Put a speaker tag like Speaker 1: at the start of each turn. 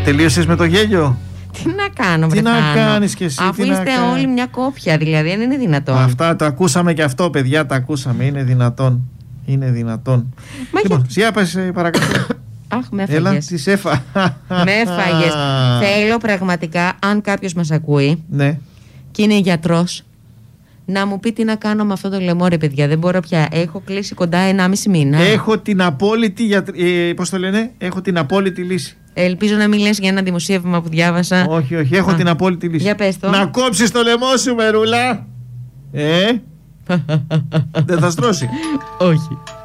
Speaker 1: Τελείωσες με το γέλιο?
Speaker 2: Τι να κάνω,
Speaker 1: τι να κάνεις κι εσύ?
Speaker 2: Αφού είστε όλοι μια κόπια, δηλαδή, δεν είναι δυνατόν.
Speaker 1: Αυτά τα ακούσαμε και αυτό, παιδιά, τα ακούσαμε. Είναι δυνατόν. Είναι δυνατόν.
Speaker 2: Μα
Speaker 1: λοιπόν, για πες παρακαλώ.
Speaker 2: Αχ, με έφαγες.
Speaker 1: Έλα, τις έφα.
Speaker 2: Με έφαγες. Θέλω πραγματικά, αν κάποιος μας ακούει,
Speaker 1: ναι,
Speaker 2: και είναι γιατρός, να μου πει τι να κάνω με αυτό το λαιμό, ρε παιδιά. Δεν μπορώ πια. Έχω κλείσει κοντά 1,5 μήνα.
Speaker 1: Έχω την απόλυτη πώς το λένε, έχω την απόλυτη λύση.
Speaker 2: Ελπίζω να μην λες για ένα δημοσίευμα που διάβασα.
Speaker 1: Όχι, όχι, έχω την απόλυτη λύση.
Speaker 2: Για πες το.
Speaker 1: Να κόψεις το λαιμό σου, μερούλα. Δεν θα στρώσει.
Speaker 2: Όχι.